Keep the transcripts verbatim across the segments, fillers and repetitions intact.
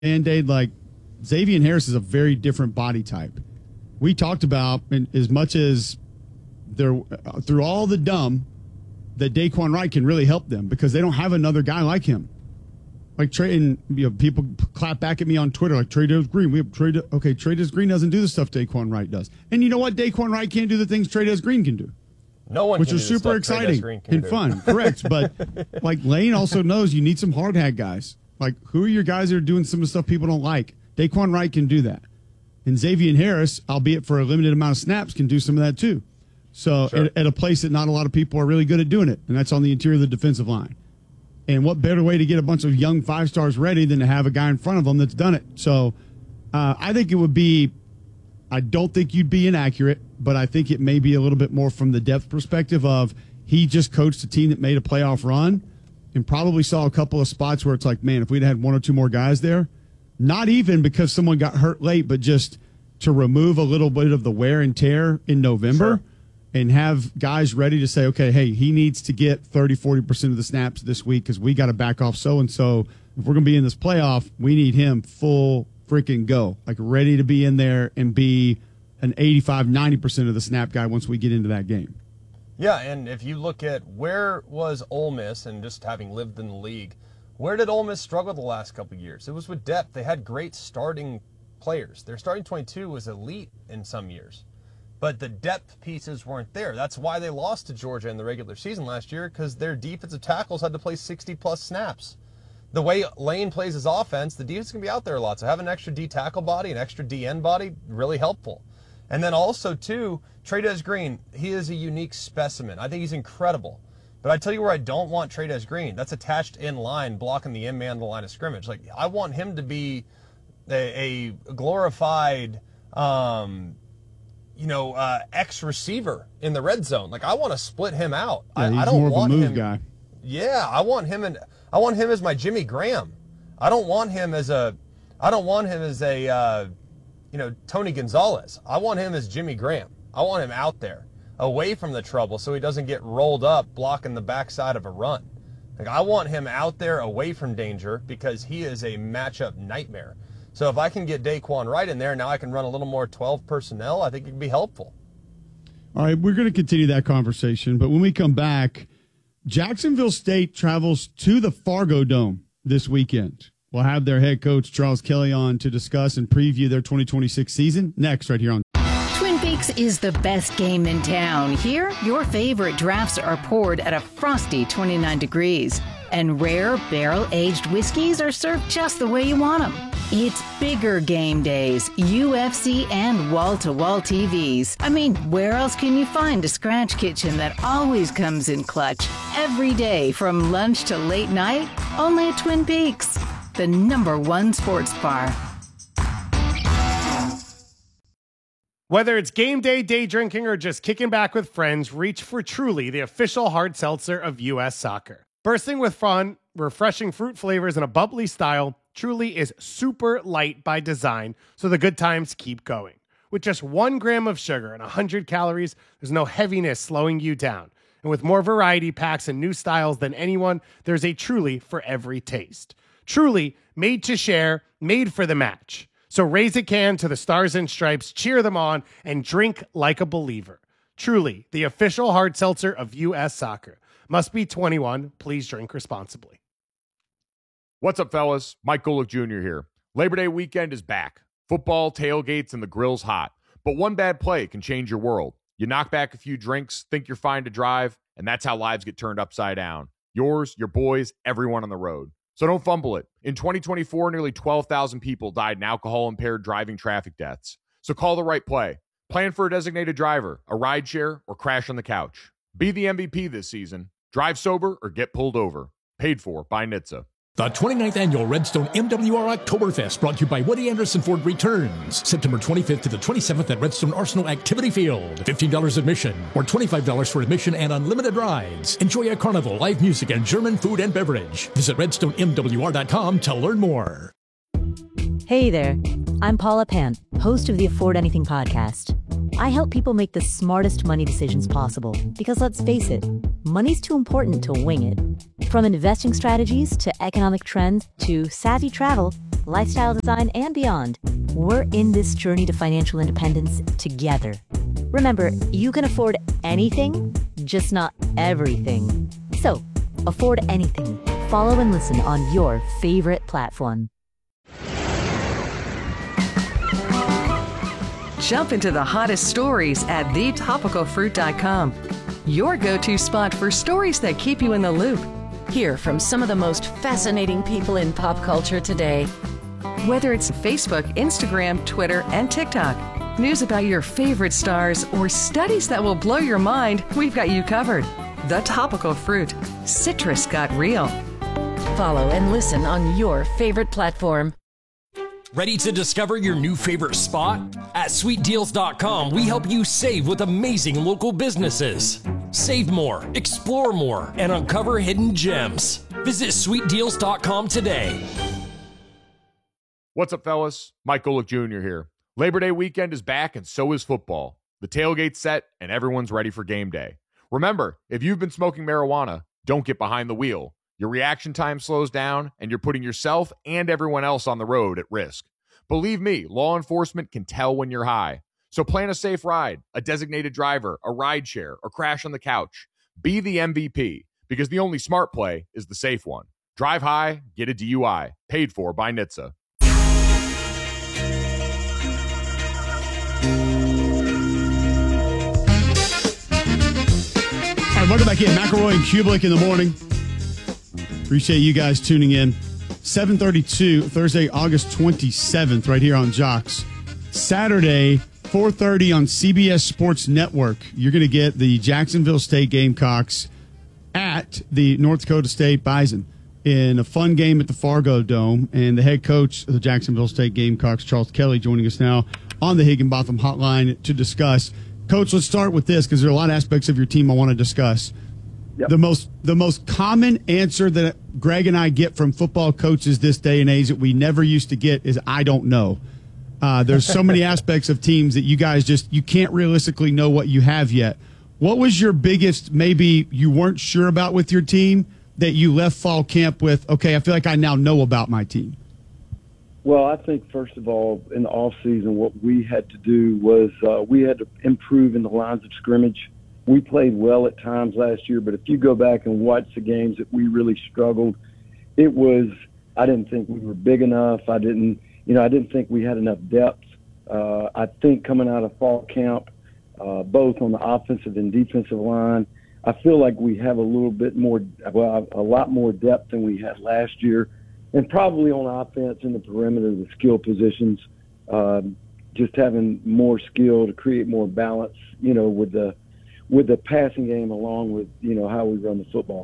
Band-Aid, like Xavier Harris is a very different body type. We talked about, and as much as they're uh, through all the dumb, that Daquan Wright can really help them because they don't have another guy like him. Like Trey, and you know, people clap back at me on Twitter like Tre'Davious Green. We have Trey. Okay, Tre'Davious Green doesn't do the stuff Daquan Wright does, and you know what? Daquan Wright can't do the things Tre'Davious Green can do. No one, which can is do super exciting and fun. Correct, but like Lane also knows you need some hard hat guys. Like, who are your guys that are doing some of the stuff people don't like? Daquan Wright can do that. And Xavier Harris, albeit for a limited amount of snaps, can do some of that too. So sure. at, at a place that not a lot of people are really good at doing it, and that's on the interior of the defensive line. And what better way to get a bunch of young five stars ready than to have a guy in front of them that's done it? So uh, I think it would be, I don't think you'd be inaccurate, but I think it may be a little bit more from the depth perspective of he just coached a team that made a playoff run and probably saw a couple of spots where it's like, man, if we'd had one or two more guys there, not even because someone got hurt late, but just to remove a little bit of the wear and tear in November sure. and have guys ready to say, okay, hey, he needs to get thirty, forty percent of the snaps this week because we got to back off so-and-so. If we're going to be in this playoff, we need him full freaking go, like ready to be in there and be an eighty-five, ninety percent of the snap guy once we get into that game. Yeah, and if you look at where was Ole Miss, and just having lived in the league, where did Ole Miss struggle the last couple of years? It was with depth. They had great starting players. Their starting twenty-two was elite in some years, but the depth pieces weren't there. That's why they lost to Georgia in the regular season last year, because their defensive tackles had to play sixty-plus snaps. The way Lane plays his offense, the defense can be out there a lot, so having an extra D tackle body, an extra D end body, really helpful. And then also, too, Tre'Davious Green, he is a unique specimen. I think he's incredible. But I tell you where I don't want Tre'Davious Green. That's attached in line, blocking the in-man on the line of scrimmage. Like, I want him to be a, a glorified, um, you know, uh, ex-receiver in the red zone. Like, I want to split him out. Yeah, I, he's I don't more want of a move him. guy. Yeah, I want him and I want him as my Jimmy Graham. I don't want him as a. I don't want him as a. Uh, you know, Tony Gonzalez. I want him as Jimmy Graham. I want him out there, away from the trouble, so he doesn't get rolled up blocking the backside of a run. Like, I want him out there away from danger because he is a matchup nightmare. So if I can get Daquan Wright in there, now I can run a little more twelve personnel. I think it can be helpful. All right, we're going to continue that conversation, but when we come back, Jacksonville State travels to the Fargo Dome this weekend. We'll have their head coach, Charles Kelly, on to discuss and preview their twenty twenty-six season next right here on Twin Peaks is the best game in town. Here, your favorite drafts are poured at a frosty twenty-nine degrees. And rare, barrel-aged whiskeys are served just the way you want them. It's bigger game days, U F C, and wall-to-wall T Vs. I mean, where else can you find a scratch kitchen that always comes in clutch? Every day, from lunch to late night, only at Twin Peaks, the number one sports bar. Whether it's game day, day drinking, or just kicking back with friends, reach for Truly, the official hard seltzer of U S Soccer. Bursting with fun, refreshing fruit flavors, and a bubbly style, Truly is super light by design, so the good times keep going. With just one gram of sugar and one hundred calories, there's no heaviness slowing you down. And with more variety packs and new styles than anyone, there's a Truly for every taste. Truly, made to share, made for the match. So raise a can to the Stars and Stripes, cheer them on, and drink like a believer. Truly, the official hard seltzer of U S Soccer. Must be twenty-one. Please drink responsibly. What's up, fellas? Mike Golick Junior here. Labor Day weekend is back. Football, tailgates, and the grill's hot. But one bad play can change your world. You knock back a few drinks, think you're fine to drive, and that's how lives get turned upside down. Yours, your boys, everyone on the road. So don't fumble it. In twenty twenty-four, nearly twelve thousand people died in alcohol-impaired driving traffic deaths. So call the right play. Plan for a designated driver, a rideshare, or crash on the couch. Be the M V P this season. Drive sober or get pulled over. Paid for by N H T S A. The twenty-ninth Annual Redstone M W R Oktoberfest, brought to you by Woody Anderson Ford, returns September twenty-fifth to the twenty-seventh at Redstone Arsenal Activity Field. fifteen dollars admission or twenty-five dollars for admission and unlimited rides. Enjoy a carnival, live music, and German food and beverage. Visit redstone m w r dot com to learn more. Hey there, I'm Paula Pant, host of the Afford Anything podcast. I help people make the smartest money decisions possible because, let's face it, money's too important to wing it. From investing strategies to economic trends to savvy travel, lifestyle design, and beyond. We're in this journey to financial independence together. Remember, you can afford anything, just not everything. So, afford anything. Follow and listen on your favorite platform. Jump into the hottest stories at the topical fruit dot com. Your go-to spot for stories that keep you in the loop. Hear from some of the most fascinating people in pop culture today. Whether it's Facebook, Instagram, Twitter, and TikTok, news about your favorite stars, or studies that will blow your mind, we've got you covered. The Topical Fruit. Citrus got real. Follow and listen on your favorite platform. Ready to discover your new favorite spot? At sweet deals dot com, we help you save with amazing local businesses. Save more, explore more, and uncover hidden gems. Visit sweet deals dot com today. What's up, fellas? Mike Golick Junior here. Labor Day weekend is back, and so is football. The tailgate's set, and everyone's ready for game day. Remember, if you've been smoking marijuana, don't get behind the wheel. Your reaction time slows down, and you're putting yourself and everyone else on the road at risk. Believe me, law enforcement can tell when you're high. So plan a safe ride, a designated driver, a ride share, or crash on the couch. Be the M V P, because the only smart play is the safe one. Drive high, get a D U I. Paid for by N H T S A. All right, welcome back in. McElroy and Kublik in the morning. Appreciate you guys tuning in. seven thirty-two, Thursday, August twenty-seventh, right here on Jocks. Saturday, four thirty on C B S Sports Network. You're going to get the Jacksonville State Gamecocks at the North Dakota State Bison in a fun game at the Fargo Dome. And the head coach of the Jacksonville State Gamecocks, Charles Kelly, joining us now on the Higginbotham Hotline to discuss. Coach, let's start with this because there are a lot of aspects of your team I want to discuss. Yep. The most the most common answer that Greg and I get from football coaches this day and age that we never used to get is, I don't know. Uh, there's so many aspects of teams that you guys just, you can't realistically know what you have yet. What was your biggest, maybe you weren't sure about with your team that you left fall camp with, okay, I feel like I now know about my team? Well, I think, first of all, in the offseason, what we had to do was uh, we had to improve in the lines of scrimmage. We played well at times last year, but if you go back and watch the games that we really struggled, it was, I didn't think we were big enough. I didn't, you know, I didn't think we had enough depth. Uh, I think coming out of fall camp, uh, both on the offensive and defensive line, I feel like we have a little bit more, well, a lot more depth than we had last year. And probably on offense in the perimeter, the skill positions, uh, just having more skill to create more balance, you know, with the, with the passing game along with, you know, how we run the football.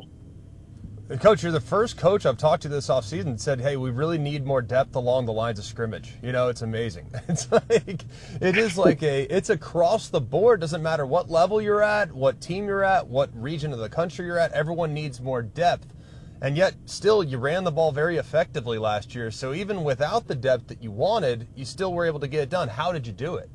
Coach, you're the first coach I've talked to this offseason that said, hey, we really need more depth along the lines of scrimmage. You know, it's amazing. It's like, it is like a, it's across the board. Doesn't matter what level you're at, what team you're at, what region of the country you're at. Everyone needs more depth. And yet, still, you ran the ball very effectively last year. So even without the depth that you wanted, you still were able to get it done. How did you do it?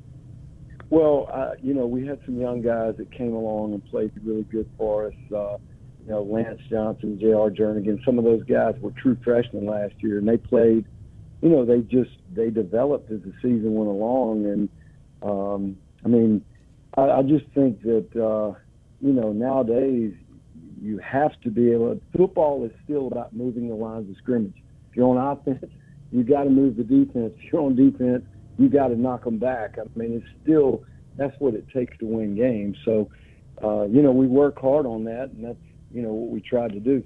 Well, uh, you know, we had some young guys that came along and played really good for us. Uh, you know, Lance Johnson, J R Jernigan, some of those guys were true freshmen last year, and they played, you know, they just, they developed as the season went along. And, um, I mean, I, I just think that, uh, you know, nowadays you have to be able to, football is still about moving the lines of scrimmage. If you're on offense, you got to move the defense. If you're on defense, you got to knock them back. I mean, it's still, that's what it takes to win games. So, uh, you know, we work hard on that, and that's, you know, what we tried to do.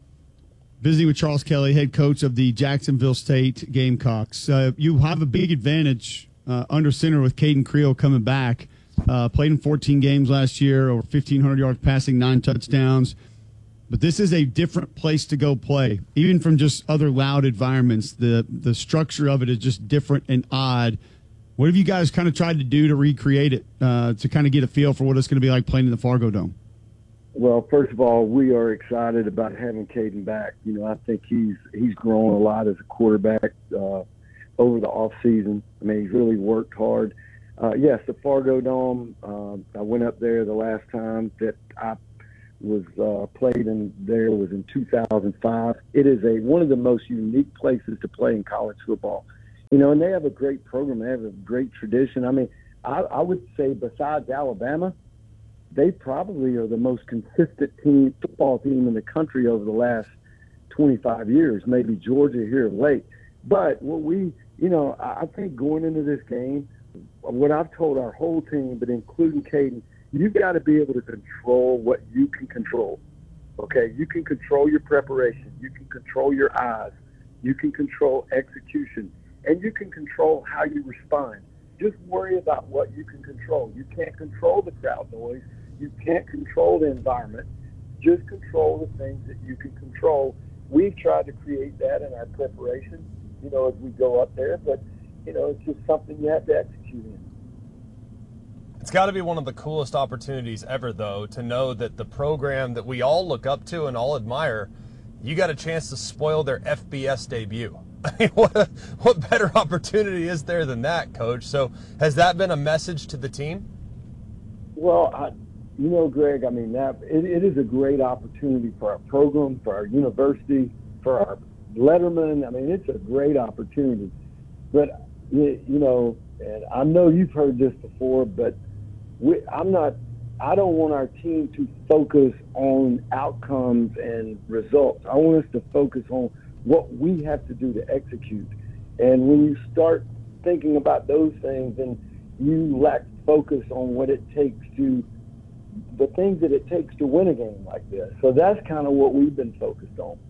Visiting with Charles Kelly, head coach of the Jacksonville State Gamecocks. Uh, you have a big advantage uh, under center with Caden Creel coming back. Uh, played in fourteen games last year, over fifteen hundred yards passing, nine touchdowns. But this is a different place to go play, even from just other loud environments. The the structure of it is just different and odd. What have you guys kind of tried to do to recreate it, uh, to kind of get a feel for what it's going to be like playing in the Fargo Dome? Well, first of all, we are excited about having Caden back. You know, I think he's he's grown a lot as a quarterback uh, over the off season. I mean, he's really worked hard. Uh, yes, the Fargo Dome. Uh, I went up there the last time that I was uh, played in there was in two thousand five. It is a one of the most unique places to play in college football. You know, and they have a great program. They have a great tradition. I mean, I, I would say besides Alabama, they probably are the most consistent team, football team in the country over the last twenty-five years, maybe Georgia here of late. But what we, you know, I think going into this game, what I've told our whole team, but including Caden, you've got to be able to control what you can control, okay? You can control your preparation. You can control your eyes. You can control execution. And you can control how you respond. Just worry about what you can control. You can't control the crowd noise. You can't control the environment. Just control the things that you can control. We've tried to create that in our preparation, you know, as we go up there. But, you know, it's just something you have to execute in. It's got to be one of the coolest opportunities ever, though, to know that the program that we all look up to and all admire, you got a chance to spoil their F B S debut. I mean, what, a, what better opportunity is there than that, Coach? So has that been a message to the team? Well, I, you know, Greg, I mean, that it, it is a great opportunity for our program, for our university, for our letterman. I mean, it's a great opportunity. But, you, you know, and I know you've heard this before, but we, I'm not – I don't want our team to focus on outcomes and results. I want us to focus on – what we have to do to execute. And when you start thinking about those things, then you lack focus on what it takes to, the things that it takes to win a game like this. So that's kind of what we've been focused on.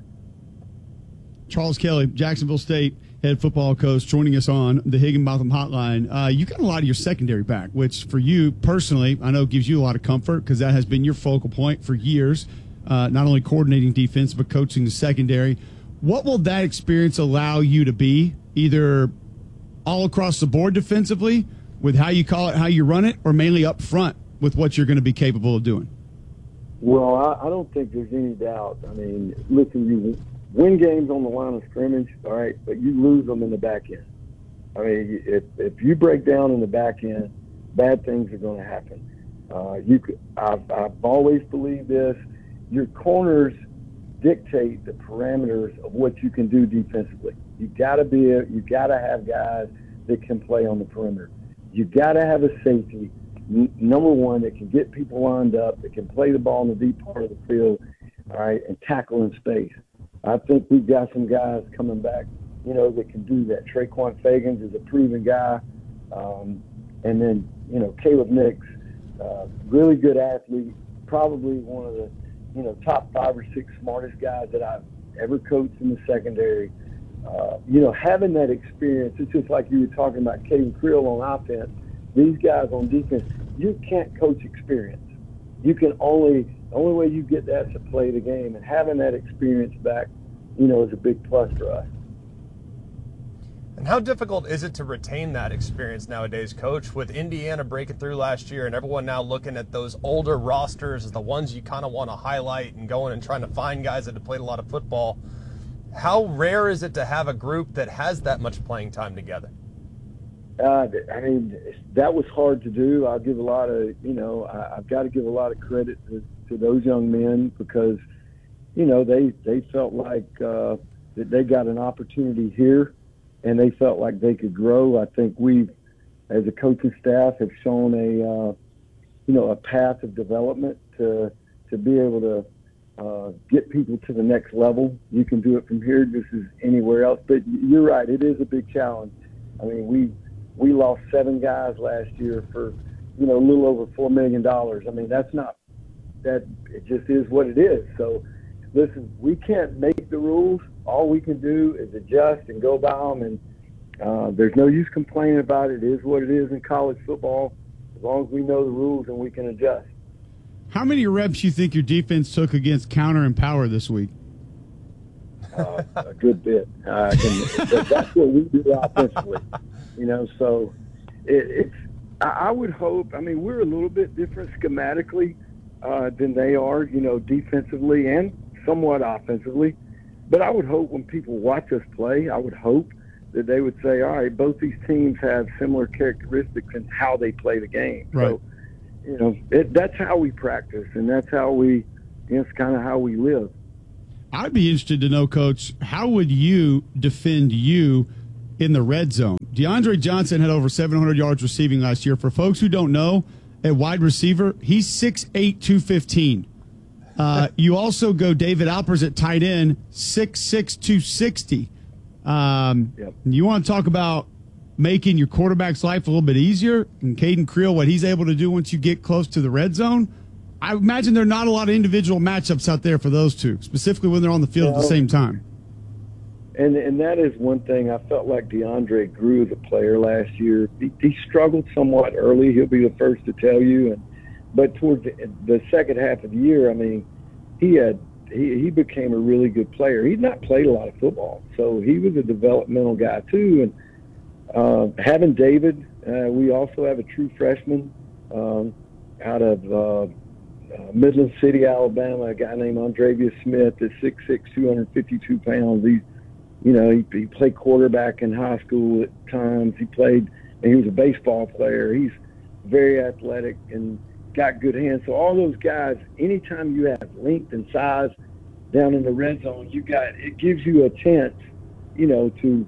Charles Kelly, Jacksonville State head football coach, joining us on the Higginbotham Hotline. Uh, you got a lot of your secondary back, which for you personally, I know gives you a lot of comfort because that has been your focal point for years, uh, not only coordinating defense but coaching the secondary. What will that experience allow you to be, either all across the board defensively with how you call it, how you run it, or mainly up front with what you're going to be capable of doing? Well, I, I don't think there's any doubt. I mean, listen, you win games on the line of scrimmage, all right, but you lose them in the back end. I mean, if if you break down in the back end, bad things are going to happen. Uh, you could, I've, I've always believed this. Your corners dictate the parameters of what you can do defensively. You got to be, a, you got to have guys that can play on the perimeter. You got to have a safety, n- number one, that can get people lined up, that can play the ball in the deep part of the field, all right, and tackle in space. I think we've got some guys coming back, you know, that can do that. Traquan Fagans is a proven guy, um, and then you know Caleb Nix, uh, really good athlete, probably one of the you know, top five or six smartest guys that I've ever coached in the secondary. Uh, you know, having that experience, it's just like you were talking about Caden Creel on offense. These guys on defense, you can't coach experience. You can only, the only way you get that is to play the game. And having that experience back, you know, is a big plus for us. And how difficult is it to retain that experience nowadays, Coach, with Indiana breaking through last year and everyone now looking at those older rosters as the ones you kind of want to highlight and going and trying to find guys that have played a lot of football? How rare is it to have a group that has that much playing time together? Uh, I mean, that was hard to do. I'll give a lot of, you know, I, I've got to give a lot of credit to, to those young men because, you know, they, they felt like uh, that they got an opportunity here. And they felt like they could grow. I think we, as a coaching staff, have shown a, uh, you know, a path of development to to be able to uh, get people to the next level. You can do it from here just as anywhere else. But you're right, it is a big challenge. I mean, we we lost seven guys last year for, you know, a little over four million dollars. I mean, that's not that. It just is what it is. So, listen, we can't make the rules. All we can do is adjust and go by them, and uh, there's no use complaining about it. It is what it is in college football, as long as we know the rules and we can adjust. How many reps you think your defense took against counter and power this week? Uh, a good bit. Uh, can, that's what we do offensively, you know. So it, it's. I would hope. I mean, we're a little bit different schematically uh, than they are, you know, defensively and somewhat offensively. But I would hope when people watch us play, I would hope that they would say, all right, both these teams have similar characteristics in how they play the game. Right. So, you know, it, that's how we practice, and that's how we you know, it's kind of how we live. I'd be interested to know, Coach, how would you defend you in the red zone? DeAndre Johnson had over seven hundred yards receiving last year. For folks who don't know, at wide receiver, he's six eight, two fifteen. Uh, you also go David Alpers at tight end, six six, two sixty. Um, yep. You want to talk about making your quarterback's life a little bit easier, and Caden Creel, what he's able to do once you get close to the red zone? I imagine there are not a lot of individual matchups out there for those two, specifically when they're on the field well, at the same time. And and that is one thing. I felt like DeAndre grew as a player last year. He, he struggled somewhat early. He'll be the first to tell you. And but towards the, the second half of the year, I mean, he had he, he became a really good player. He'd not played a lot of football, so he was a developmental guy too. And uh, having David, uh, we also have a true freshman um, out of uh, uh, Midland City, Alabama, a guy named Andrevius Smith. Is six six, two hundred fifty-two pounds. He's You know, he, he played quarterback in high school at times. He played, and he was a baseball player. He's very athletic and got good hands. So all those guys, anytime you have length and size down in the red zone, you got it gives you a chance, you know, to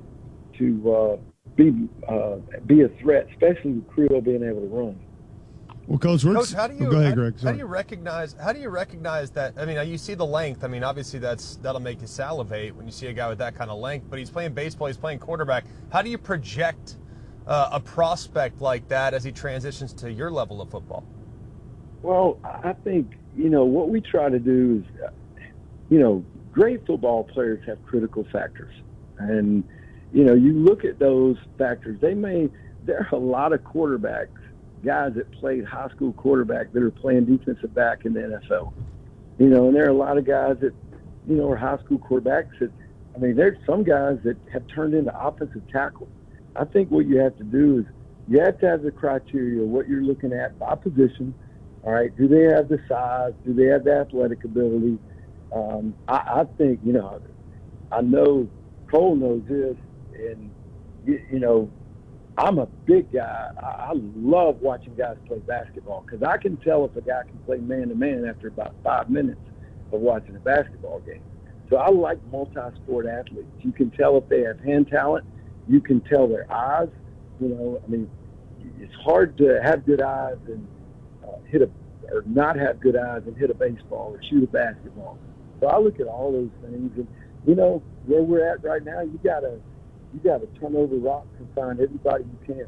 to uh, be uh, be a threat, especially with Creel being able to run. Well, Coach, Coach, how do you oh, go ahead, how, Greg. how do you recognize how do you recognize that? I mean, you see the length. I mean, obviously that's that'll make you salivate when you see a guy with that kind of length. But he's playing baseball. He's playing quarterback. How do you project uh, a prospect like that as he transitions to your level of football? Well, I think you know what we try to do is, uh, you know, great football players have critical factors, and you know, you look at those factors. They may there are a lot of quarterbacks. Guys that played high school quarterback that are playing defensive back in the N F L. You know, and there are a lot of guys that, you know, are high school quarterbacks that, I mean, there's some guys that have turned into offensive tackles. I think what you have to do is you have to have the criteria, what you're looking at by position. All right, do they have the size? Do they have the athletic ability? Um, I, I think, you know, I know Cole knows this, and, you, you know, I'm a big guy. I love watching guys play basketball because I can tell if a guy can play man-to-man after about five minutes of watching a basketball game. So I like multi-sport athletes. You can tell if they have hand talent. You can tell their eyes. You know, I mean, it's hard to have good eyes and uh, hit a or not have good eyes and hit a baseball or shoot a basketball. So I look at all those things, and you know where we're at right now. You gotta. You got to turn over rocks and find everybody you can.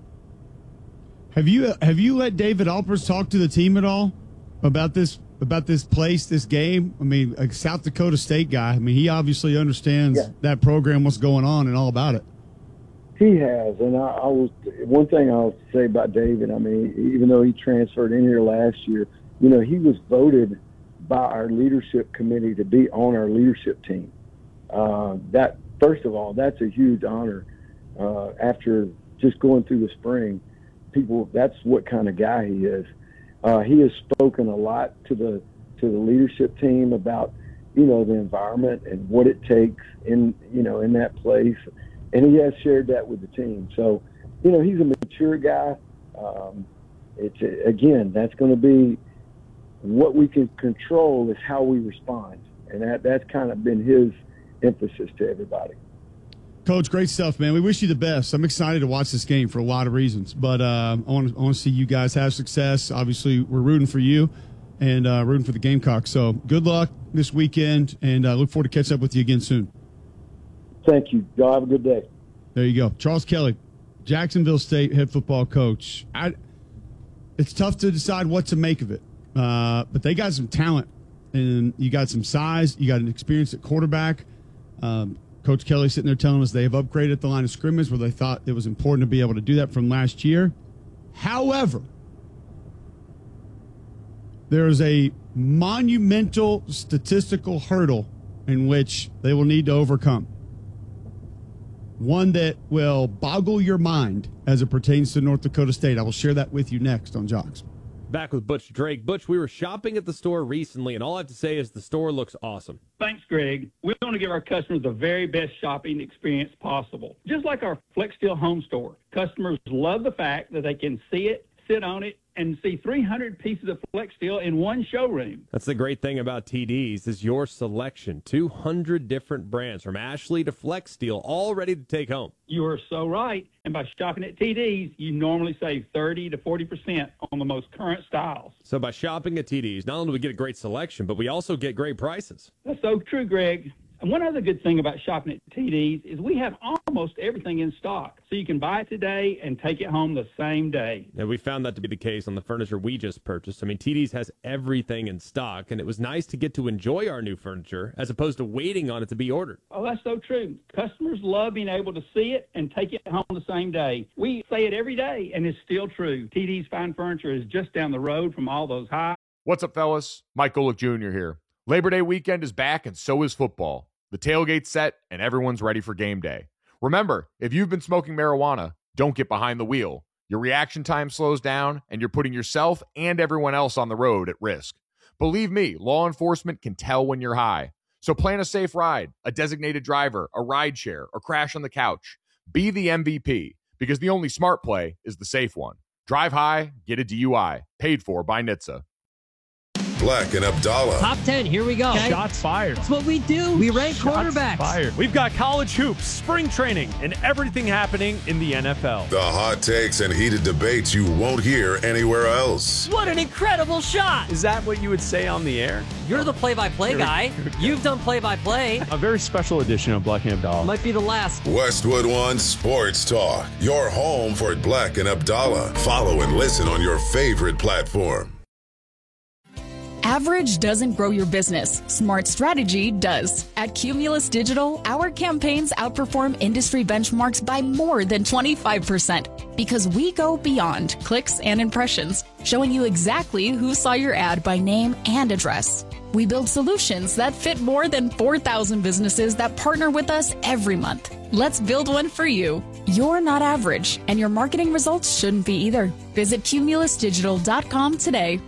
Have you have you let David Alpers talk to the team at all about this about this place, this game? I mean, a South Dakota State guy. I mean, he obviously understands yeah. that program, what's going on, and all about it. He has, and I, I was one thing I'll say about David. I mean, even though he transferred in here last year, you know, he was voted by our leadership committee to be on our leadership team. Uh, that. First of all, that's a huge honor. Uh, after just going through the spring, people, that's what kind of guy he is. Uh, he has spoken a lot to the to the leadership team about, you know, the environment and what it takes in, you know, in that place. And he has shared that with the team. So, you know, he's a mature guy. Um, it's a, again, that's going to be what we can control is how we respond. And that that's kind of been his emphasis to everybody. Coach, great stuff, man. We wish you the best. I'm excited to watch this game for a lot of reasons, but uh, I want to I want to see you guys have success. Obviously, we're rooting for you and uh, rooting for the Gamecocks. So good luck this weekend, and uh, look forward to catching up with you again soon. Thank you. Y'all have a good day. There you go. Charles Kelly, Jacksonville State head football coach. I, it's tough to decide what to make of it, uh, but they got some talent, and you got some size. You got an experience at quarterback. Um, Coach Kelly sitting there telling us they have upgraded the line of scrimmage where they thought it was important to be able to do that from last year. However, there is a monumental statistical hurdle in which they will need to overcome. One that will boggle your mind as it pertains to North Dakota State. I will share that with you next on Jocks. Back with Butch Drake. Butch, we were shopping at the store recently, and all I have to say is the store looks awesome. Thanks, Greg. We want to give our customers the very best shopping experience possible. Just like our Flex Steel home store, customers love the fact that they can see it, sit on it, and see three hundred pieces of Flex Steel in one showroom. That's the great thing about T D's is your selection. two hundred different brands from Ashley to Flex Steel, all ready to take home. You are so right. And by shopping at T D's, you normally save thirty to forty percent on the most current styles. So by shopping at T D's, not only do we get a great selection, but we also get great prices. That's so true, Greg. And one other good thing about shopping at T D's is we have almost everything in stock. So you can buy it today and take it home the same day. And we found that to be the case on the furniture we just purchased. I mean, T D's has everything in stock, and it was nice to get to enjoy our new furniture as opposed to waiting on it to be ordered. Oh, that's so true. Customers love being able to see it and take it home the same day. We say it every day, and it's still true. T D's Fine Furniture is just down the road from all those high. What's up, fellas? Mike Golick Junior here. Labor Day weekend is back, and so is football. The tailgate's set, and everyone's ready for game day. Remember, if you've been smoking marijuana, don't get behind the wheel. Your reaction time slows down, and you're putting yourself and everyone else on the road at risk. Believe me, law enforcement can tell when you're high. So plan a safe ride, a designated driver, a ride share, or crash on the couch. Be the M V P, because the only smart play is the safe one. Drive high, get a D U I. Paid for by N H T S A. Black and Abdallah. Top ten, here we go. Okay. Shots fired. That's what we do. We rank Shots quarterbacks. Fired. We've got college hoops, spring training, and everything happening in the N F L. The hot takes and heated debates you won't hear anywhere else. What an incredible shot. Is that what you would say on the air? You're the play-by-play guy. You've done play-by-play. A very special edition of Black and Abdallah. Might be the last. Westwood One Sports Talk. Your home for Black and Abdallah. Follow and listen on your favorite platform. Average doesn't grow your business. Smart strategy does. At Cumulus Digital, our campaigns outperform industry benchmarks by more than twenty-five percent because we go beyond clicks and impressions, showing you exactly who saw your ad by name and address. We build solutions that fit more than four thousand businesses that partner with us every month. Let's build one for you. You're not average, and your marketing results shouldn't be either. Visit cumulus digital dot com today.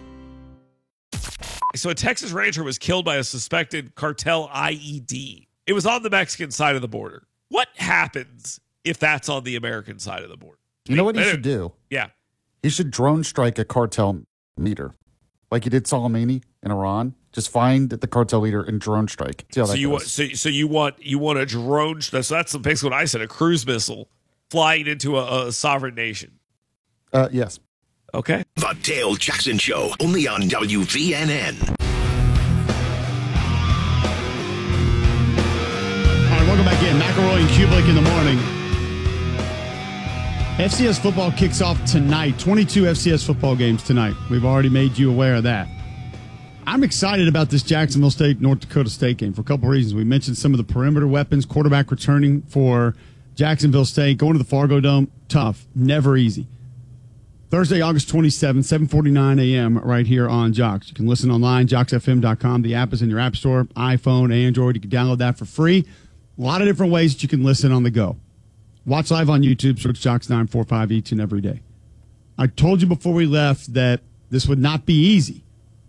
So a Texas rancher was killed by a suspected cartel I E D. It was on the Mexican side of the border. What happens if that's on the American side of the border? You know what he should do? Yeah. He should drone strike a cartel meter. Like he did Soleimani in Iran. Just find the cartel leader and drone strike. See how so that you goes. want so, so you want you want a drone so that's basically what I said, a cruise missile flying into a, a sovereign nation. Uh yes. Okay. The Dale Jackson Show, only on W V N N. All right, welcome back in. McElroy and Kublik in the morning. F C S football kicks off tonight. twenty-two F C S football games tonight. We've already made you aware of that. I'm excited about this Jacksonville State, North Dakota State game for a couple of reasons. We mentioned some of the perimeter weapons, quarterback returning for Jacksonville State, going to the Fargo Dome, tough, never easy. Thursday, August twenty-seventh, seven forty-nine a.m. right here on Jocks. You can listen online, jocks f m dot com. The app is in your app store, iPhone, Android. You can download that for free. A lot of different ways that you can listen on the go. Watch live on YouTube, search Jocks nine forty-five each and every day. I told you before we left that this would not be easy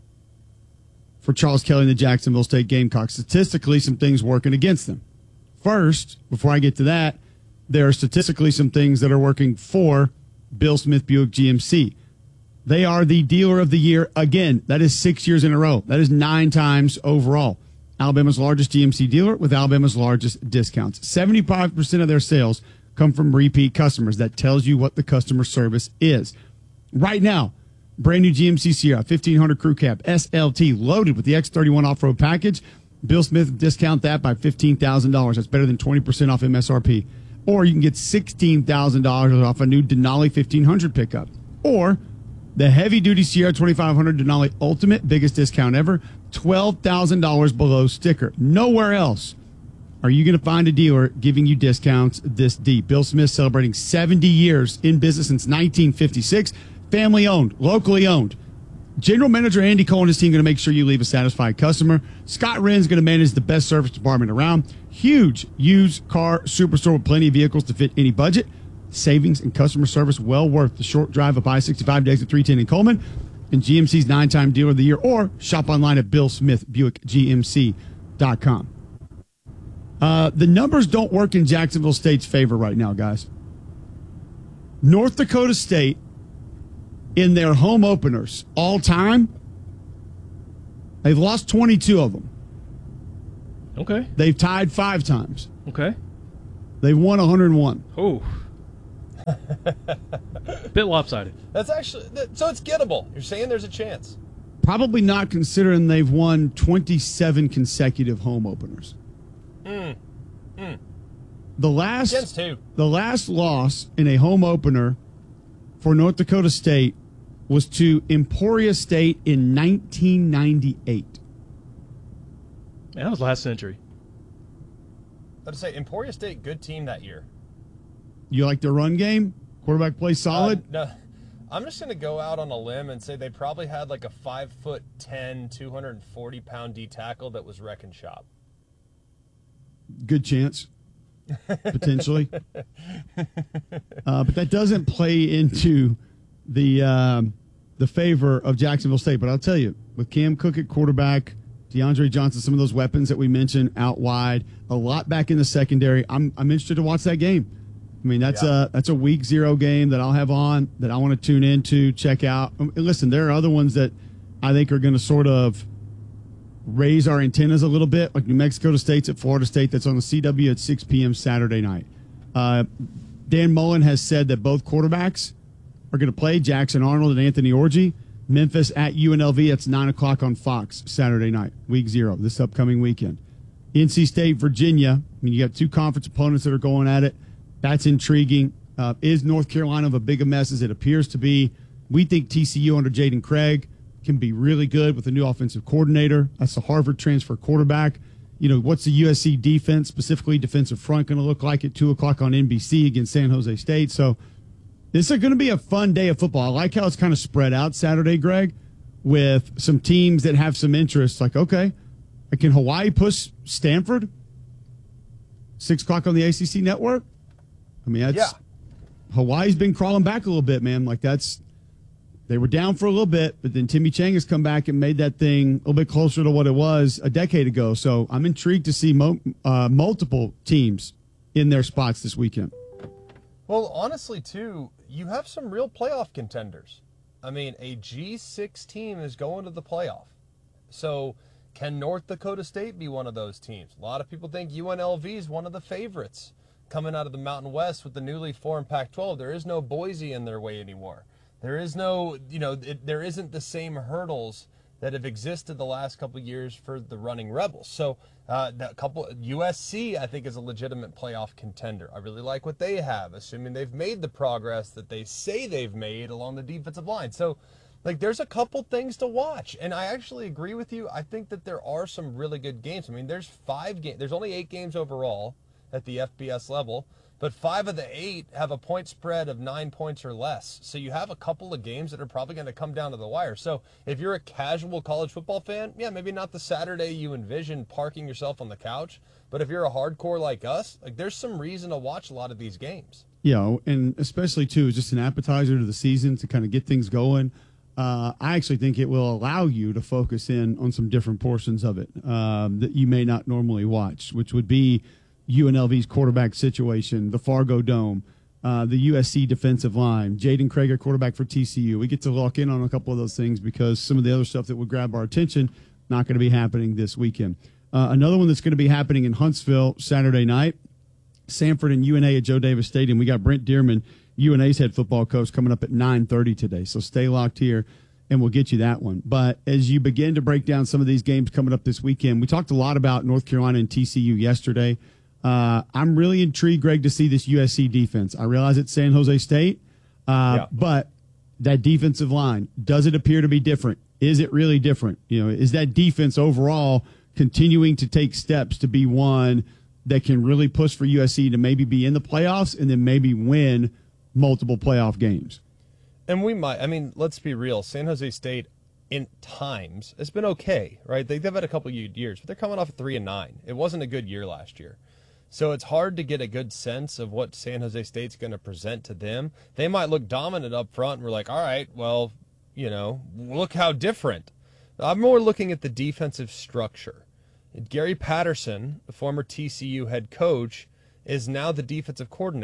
for Charles Kelly and the Jacksonville State Gamecocks. Statistically, some things working against them. First, before I get to that, there are statistically some things that are working for Bill Smith Buick G M C. They are the dealer of the year again. That is six years in a row. That is nine times overall. Alabama's largest G M C dealer with Alabama's largest discounts. seventy-five percent of their sales come from repeat customers. That tells you what the customer service is. Right now, brand new G M C Sierra, fifteen hundred crew cab, S L T, loaded with the X thirty-one off-road package. Bill Smith discount that by fifteen thousand dollars. That's better than twenty percent off M S R P. Or you can get sixteen thousand dollars off a new Denali fifteen hundred pickup. Or the heavy-duty Sierra twenty-five hundred Denali Ultimate, biggest discount ever, twelve thousand dollars below sticker. Nowhere else are you going to find a dealer giving you discounts this deep. Bill Smith celebrating seventy years in business since nineteen fifty-six. Family-owned, locally owned. General Manager Andy Cole and his team going to make sure you leave a satisfied customer. Scott Wren's going to manage the best service department around. Huge used car superstore with plenty of vehicles to fit any budget. Savings and customer service well worth the short drive up I sixty-five to exit three ten in Coleman. And G M C's nine-time dealer of the year. Or shop online at bill smith buick g m c dot com. Uh, the numbers don't work in Jacksonville State's favor right now, guys. North Dakota State in their home openers all time, they've lost twenty-two of them. Okay. They've tied five times. Okay. They've won one hundred one. Oh. Bit lopsided. That's actually so it's gettable. You're saying there's a chance. Probably not, considering they've won twenty-seven consecutive home openers. Mm. Mm. The last Against who? The last loss in a home opener for North Dakota State was to Emporia State in nineteen ninety-eight. Man, that was last century. I would say Emporia State, good team that year. You like their run game? Quarterback play solid? Uh, no, I'm just going to go out on a limb and say they probably had like a five foot ten, two hundred forty pound D tackle that was wrecking shop. Good chance, potentially. uh, but that doesn't play into the um, the favor of Jacksonville State. But I'll tell you, with Cam Cook at quarterback, DeAndre Johnson, some of those weapons that we mentioned out wide, a lot back in the secondary. I'm I'm interested to watch that game. I mean, that's yeah. a that's a week zero game that I'll have on that I want to tune into, check out. And listen, there are other ones that I think are going to sort of raise our antennas a little bit, like New Mexico State's at Florida State. That's on the C W at six p.m. Saturday night. Uh, Dan Mullen has said that both quarterbacks are going to play, Jackson Arnold and Anthony Orji. Memphis at U N L V. It's nine o'clock on Fox Saturday night, week zero, this upcoming weekend. N C State, Virginia. I mean, you got two conference opponents that are going at it. That's intriguing. Uh, is North Carolina of a big a mess as it appears to be? We think T C U under Jaden Craig can be really good with a new offensive coordinator. That's the Harvard transfer quarterback. You know, what's the U S C defense, specifically defensive front, going to look like at two o'clock on N B C against San Jose State? So this is going to be a fun day of football. I like how it's kind of spread out Saturday, Greg, with some teams that have some interest. Like, okay, can Hawaii push Stanford? six o'clock on the A C C network? I mean, that's yeah. Hawaii's been crawling back a little bit, man. Like, that's they were down for a little bit, but then Timmy Chang has come back and made that thing a little bit closer to what it was a decade ago. So I'm intrigued to see mo- uh, multiple teams in their spots this weekend. Well, honestly, too, you have some real playoff contenders. I mean, a G six team is going to the playoff. So can North Dakota State be one of those teams? A lot of people think U N L V is one of the favorites coming out of the Mountain West with the newly formed Pac twelve. There is no Boise in their way anymore. There is no, you know, it, there isn't the same hurdles that have existed the last couple of years for the running Rebels. So uh, that couple, U S C, I think, is a legitimate playoff contender. I really like what they have, assuming they've made the progress that they say they've made along the defensive line. So, like, there's a couple things to watch, and I actually agree with you. I think that there are some really good games. I mean, there's five games. There's only eight games overall at the F B S level, but five of the eight have a point spread of nine points or less. So you have a couple of games that are probably going to come down to the wire. So if you're a casual college football fan, yeah, maybe not the Saturday you envision parking yourself on the couch, but if you're a hardcore like us, like, there's some reason to watch a lot of these games. Yeah, and especially, too, just an appetizer to the season to kind of get things going. Uh, I actually think it will allow you to focus in on some different portions of it um, that you may not normally watch, which would be U N L V's quarterback situation, the Fargo Dome, uh, the U S C defensive line, Jaden Craig, a quarterback for T C U. We get to lock in on a couple of those things because some of the other stuff that would grab our attention not going to be happening this weekend. Uh, another one that's going to be happening in Huntsville Saturday night, Sanford and U N A at Joe Davis Stadium. We got Brent Dearman, U N A's head football coach, coming up at nine thirty today. So stay locked here, and we'll get you that one. But as you begin to break down some of these games coming up this weekend, we talked a lot about North Carolina and T C U yesterday. Uh, I'm really intrigued, Greg, to see this U S C defense. I realize it's San Jose State, uh, yeah. but that defensive line, does it appear to be different? Is it really different? You know, is that defense overall continuing to take steps to be one that can really push for U S C to maybe be in the playoffs and then maybe win multiple playoff games? And we might, I mean, let's be real. San Jose State, in times, it's been okay, right? They've had a couple of years, but they're coming off at three and nine. It wasn't a good year last year. So it's hard to get a good sense of what San Jose State's going to present to them. They might look dominant up front, and we're like, all right, well, you know, look how different. I'm more looking at the defensive structure. Gary Patterson, the former T C U head coach, is now the defensive coordinator.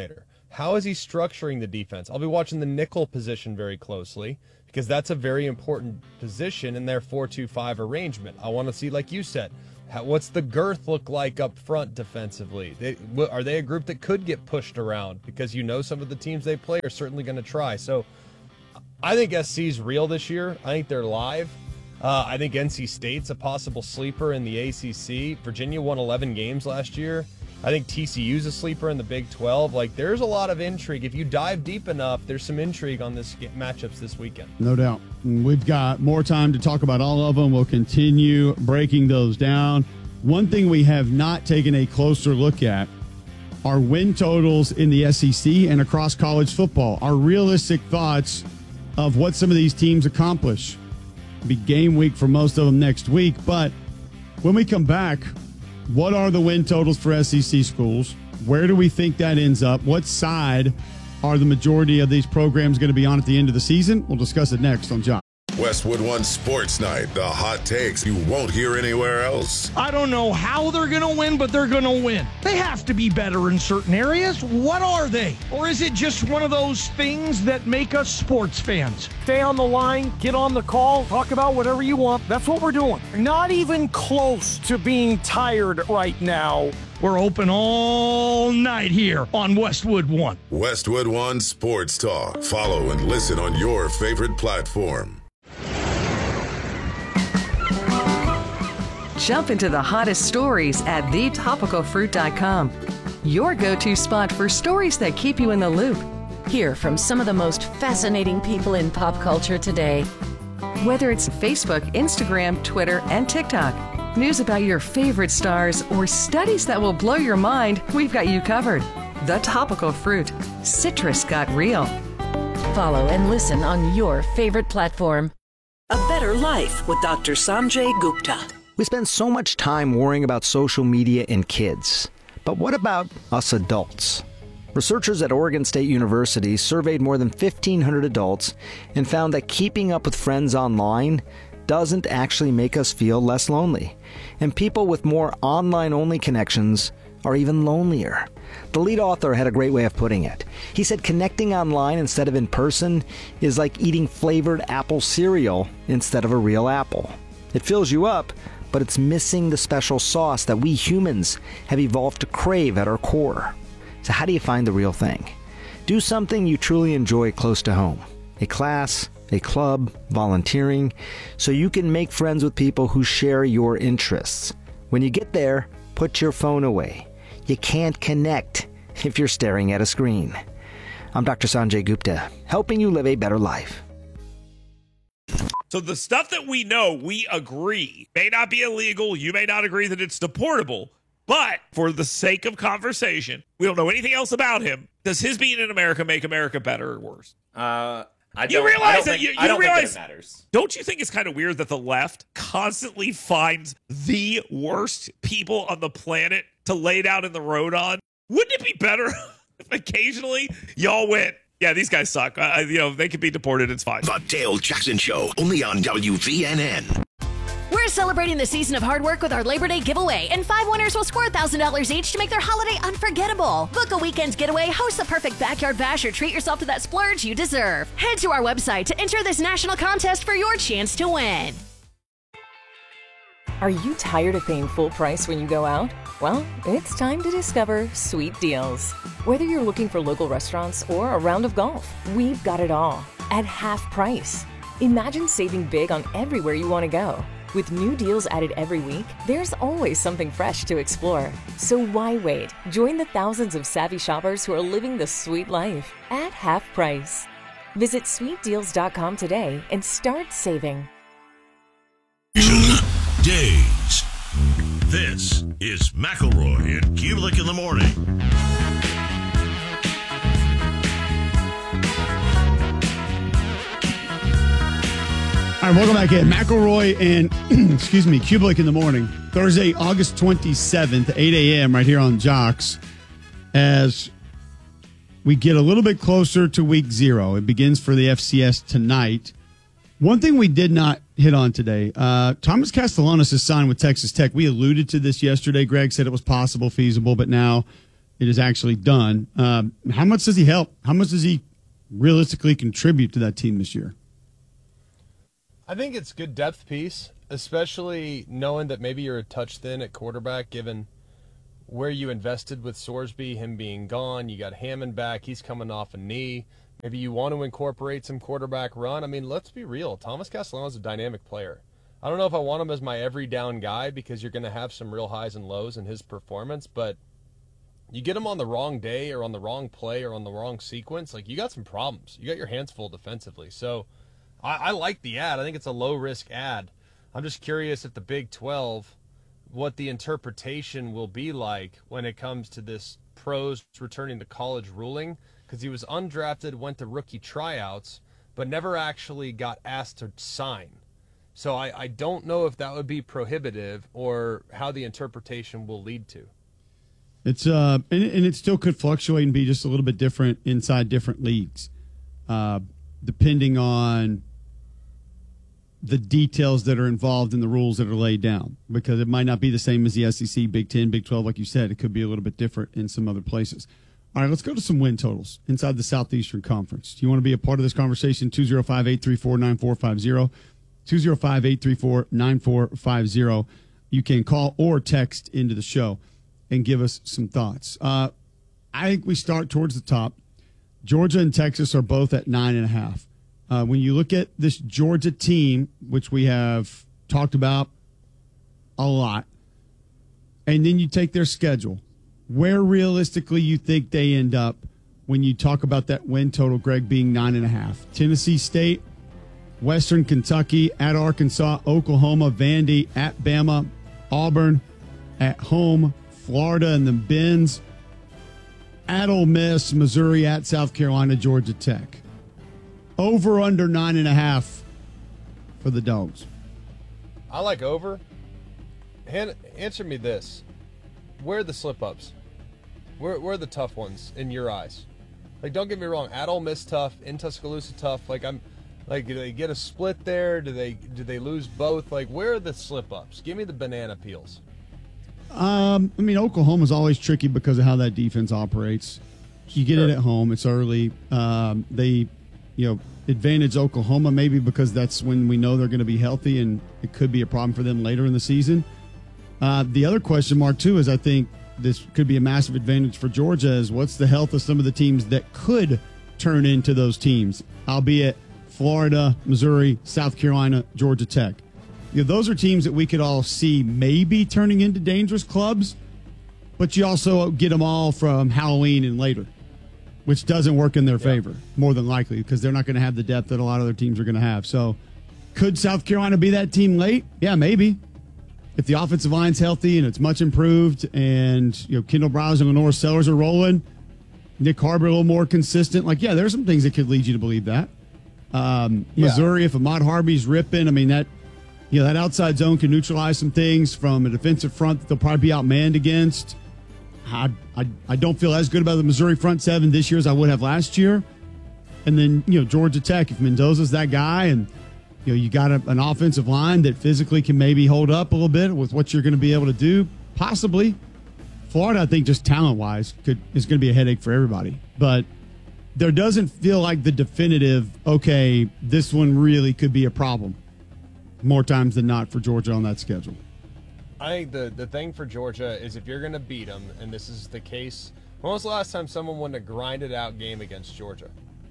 How is he structuring the defense? I'll be watching the nickel position very closely because that's a very important position in their four two five arrangement. I want to see, like you said, how, what's the girth look like up front defensively? They, are they a group that could get pushed around? Because you know some of the teams they play are certainly going to try. So I think S C's real this year. I think they're live. Uh, I think N C State's a possible sleeper in the A C C. Virginia won eleven games last year. I think T C U's a sleeper in the Big twelve. Like, there's a lot of intrigue. If you dive deep enough, there's some intrigue on this matchups this weekend. No doubt. We've got more time to talk about all of them. We'll continue breaking those down. One thing we have not taken a closer look at are win totals in the S E C and across college football. Our realistic thoughts of what some of these teams accomplish. It'll be game week for most of them next week, but when we come back, what are the win totals for S E C schools? Where do we think that ends up? What side are the majority of these programs going to be on at the end of the season? We'll discuss it next on Jock. Westwood One Sports Night, the hot takes you won't hear anywhere else. I don't know how they're going to win, but they're going to win. They have to be better in certain areas. What are they? Or is it just one of those things that make us sports fans? Stay on the line, get on the call, talk about whatever you want. That's what we're doing. Not even close to being tired right now. We're open all night here on Westwood One. Westwood One Sports Talk. Follow and listen on your favorite platform. Jump into the hottest stories at the topical fruit dot com. Your go-to spot for stories that keep you in the loop. Hear from some of the most fascinating people in pop culture today. Whether it's Facebook, Instagram, Twitter, and TikTok, news about your favorite stars, or studies that will blow your mind, we've got you covered. The Topical Fruit. Citrus got real. Follow and listen on your favorite platform. A Better Life with Doctor Sanjay Gupta. We spend so much time worrying about social media and kids. But what about us adults? Researchers at Oregon State University surveyed more than fifteen hundred adults and found that keeping up with friends online doesn't actually make us feel less lonely. And people with more online-only connections are even lonelier. The lead author had a great way of putting it. He said connecting online instead of in person is like eating flavored apple cereal instead of a real apple. It fills you up, but it's missing the special sauce that we humans have evolved to crave at our core. So how do you find the real thing? Do something you truly enjoy close to home. A class, a club, volunteering, so you can make friends with people who share your interests. When you get there, put your phone away. You can't connect if you're staring at a screen. I'm Doctor Sanjay Gupta, helping you live a better life. So the stuff that we know, we agree, may not be illegal. You may not agree that it's deportable. But for the sake of conversation, we don't know anything else about him. Does his being in America make America better or worse? Uh, I you don't, realize I don't that think, you, you I don't realize, think that it matters. Don't you think it's kind of weird that the left constantly finds the worst people on the planet to lay down in the road on? Wouldn't it be better if occasionally y'all went, yeah, these guys suck. Uh, you know, they could be deported. It's fine. The Dale Jackson Show, only on W V N N. We're celebrating the season of hard work with our Labor Day giveaway, and five winners will score one thousand dollars each to make their holiday unforgettable. Book a weekend's getaway, host the perfect backyard bash, or treat yourself to that splurge you deserve. Head to our website to enter this national contest for your chance to win. Are you tired of paying full price when you go out? Well, it's time to discover Sweet Deals. Whether you're looking for local restaurants or a round of golf, we've got it all at half price. Imagine saving big on everywhere you want to go. With new deals added every week, there's always something fresh to explore. So why wait? Join the thousands of savvy shoppers who are living the sweet life at half price. Visit sweet deals dot com today and start saving. Days. This is McElroy and Kubelik in the morning. All right, welcome back in. McElroy and, excuse me, Kubelik in the morning. Thursday, August twenty-seventh, eight a.m. right here on Jocks. As we get a little bit closer to week zero. It begins for the F C S tonight. One thing we did not hit on today, uh, Thomas Castellanos is signed with Texas Tech. We alluded to this yesterday. Greg said it was possible, feasible, but now it is actually done. Um, how much does he help? How much does he realistically contribute to that team this year? I think it's good depth piece, especially knowing that maybe you're a touch thin at quarterback, given where you invested with Sorsby, him being gone. You got Hammond back. He's coming off a knee. Maybe you want to incorporate some quarterback run. I mean, let's be real. Thomas Castellano is a dynamic player. I don't know if I want him as my every down guy because you're going to have some real highs and lows in his performance, but you get him on the wrong day or on the wrong play or on the wrong sequence, like you got some problems. You got your hands full defensively. So I, I like the ad. I think it's a low-risk ad. I'm just curious if the Big twelve, what the interpretation will be like when it comes to this pros returning to college ruling, because he was undrafted, went to rookie tryouts, but never actually got asked to sign. So I, I don't know if that would be prohibitive or how the interpretation will lead to. It's uh, and, and it still could fluctuate and be just a little bit different inside different leagues, uh, depending on the details that are involved in the rules that are laid down, because it might not be the same as the S E C, Big Ten, Big twelve, like you said. It could be a little bit different in some other places. All right, let's go to some win totals inside the Southeastern Conference. Do you want to be a part of this conversation? two oh five, eight three four, nine four five oh. two oh five, eight three four, nine four five oh. You can call or text into the show and give us some thoughts. Uh, I think we start towards the top. Georgia and Texas are both at nine and a half. Uh, when you look at this Georgia team, which we have talked about a lot, and then you take their schedule, where realistically you think they end up when you talk about that win total, Greg, being nine and a half? Tennessee State, Western Kentucky, at Arkansas, Oklahoma, Vandy, at Bama, Auburn, at home, Florida and the Benz, at Ole Miss, Missouri, at South Carolina, Georgia Tech. Over under nine and a half for the Dogs. I like over. Han- answer me this. Where are the slip-ups? Where, where are the tough ones in your eyes? Like, don't get me wrong. At Ole Miss tough. In Tuscaloosa tough. Like, I'm... Like, do they get a split there? Do they do they lose both? Like, where are the slip-ups? Give me the banana peels. Um, I mean, Oklahoma's always tricky because of how that defense operates. You get Sure. it at home. It's early. Um, they, you know, advantage Oklahoma maybe because that's when we know they're going to be healthy, and it could be a problem for them later in the season. Uh, the other question mark, too, is I think this could be a massive advantage for Georgia is what's the health of some of the teams that could turn into those teams, albeit Florida, Missouri, South Carolina, Georgia Tech. You know, those are teams that we could all see maybe turning into dangerous clubs, but you also get them all from Halloween and later, which doesn't work in their yeah. favor, more than likely, because they're not going to have the depth that a lot of other teams are going to have. So could South Carolina be that team late? Yeah, maybe. If the offensive line's healthy and it's much improved and, you know, Kendall Browse and Lenore Sellers are rolling, Nick Harbor a little more consistent, like, yeah, there's some things that could lead you to believe that. Um, Missouri, yeah. if Ahmad Harvey's ripping, I mean, that, you know, that outside zone can neutralize some things from a defensive front that they'll probably be outmanned against. I, I, I don't feel as good about the Missouri front seven this year as I would have last year. And then, you know, Georgia Tech, if Mendoza's that guy and, you know, you got a, an offensive line that physically can maybe hold up a little bit with what you're going to be able to do, possibly. Florida, I think, just talent-wise, could is going to be a headache for everybody. But there doesn't feel like the definitive, okay, this one really could be a problem more times than not for Georgia on that schedule. I think the, the thing for Georgia is if you're going to beat them, and this is the case, when was the last time someone won a grinded-out game against Georgia?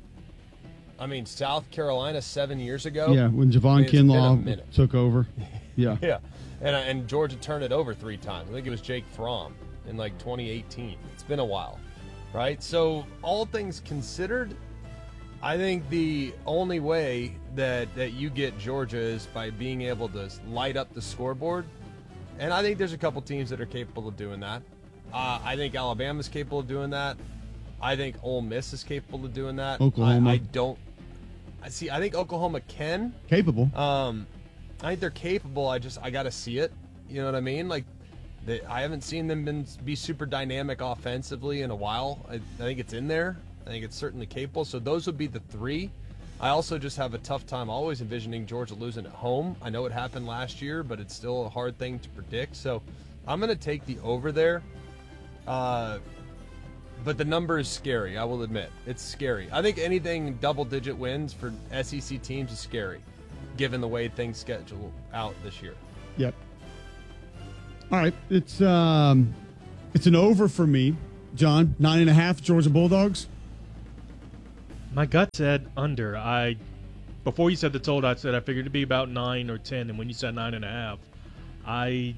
I mean, South Carolina seven years ago. Yeah, when Javon I mean, Kinlaw took over. Yeah. yeah, and, and Georgia turned it over three times. I think it was Jake Fromm in, like, twenty eighteen. It's been a while. Right? So all things considered, I think the only way that, that you get Georgia is by being able to light up the scoreboard. And I think there's a couple teams that are capable of doing that. Uh, I think Alabama's capable of doing that. I think Ole Miss is capable of doing that. Oklahoma. I, I don't. I see. I think Oklahoma can. Capable. Um, I think they're capable. I just I got to see it. You know what I mean? Like, they, I haven't seen them been, be super dynamic offensively in a while. I, I think it's in there. I think it's certainly capable. So those would be the three. I also just have a tough time always envisioning Georgia losing at home. I know it happened last year, but it's still a hard thing to predict. So I'm going to take the over there. Uh, but the number is scary, I will admit. It's scary. I think anything double-digit wins for S E C teams is scary, given the way things schedule out this year. Yep. All right, it's um, it's an over for me, John. Nine and a half, Georgia Bulldogs. My gut said under. I before you said the total, I said I figured it'd be about nine or ten, and when you said nine and a half, I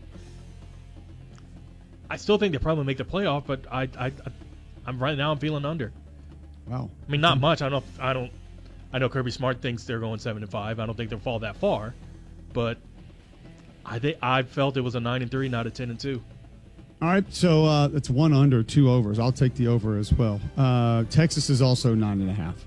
I still think they probably make the playoff, but I I I'm right now I'm feeling under. Wow. I mean, not much. I don't I don't I know Kirby Smart thinks they're going seven and five. I don't think they'll fall that far, but I think I felt it was a nine and three, not a ten and two. All right, so uh, that's one under, two overs. I'll take the over as well. Uh, Texas is also nine and a half.